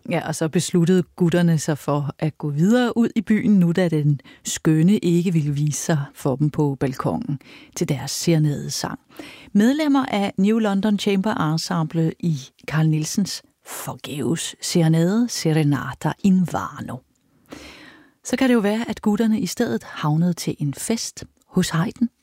Ja, og så besluttede gutterne sig for at gå videre ud i byen, nu da den skønne ikke ville vise sig for dem på balkongen til deres serenadesang. Medlemmer af New London Chamber Ensemble i Carl Nielsens forgæves serenade Serenata Invano. Så kan det jo være, at gutterne i stedet havnede til en fest hos Haydn.